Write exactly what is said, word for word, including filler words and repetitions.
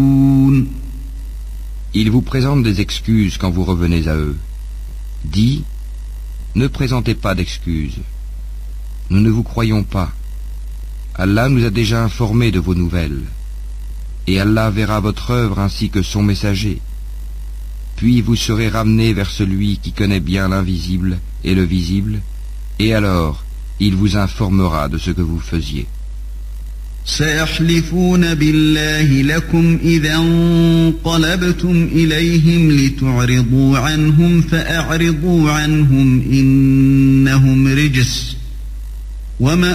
Ils vous présentent des excuses quand vous revenez à eux. Dis, ne présentez pas d'excuses. Nous ne vous croyons pas. Allah nous a déjà informés de vos nouvelles. Et Allah verra votre œuvre ainsi que son messager. Puis vous serez ramenés vers celui qui connaît bien l'invisible et le visible, et alors il vous informera de ce que vous faisiez. سيحلفون بالله لكم إذا انقلبتم إليهم لتعرضوا عنهم فأعرضوا عنهم إنهم رجس وما